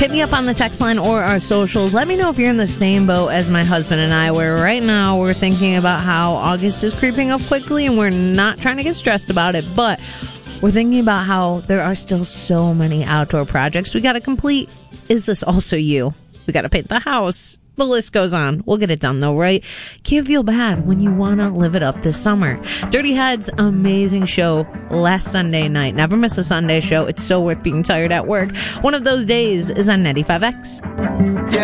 Hit me up on the text line or our socials. Let me know if you're in the same boat as my husband and I, where right now we're thinking about how August is creeping up quickly and we're not trying to get stressed about it, but we're thinking about how there are still so many outdoor projects we got to complete. Is this also you? We got to paint the house. The list goes on. We'll get it done, though, right? Can't feel bad when you want to live it up this summer. Dirty Heads, amazing show last Sunday night. Never miss a Sunday show. It's so worth being tired at work. One of those days is on 95X.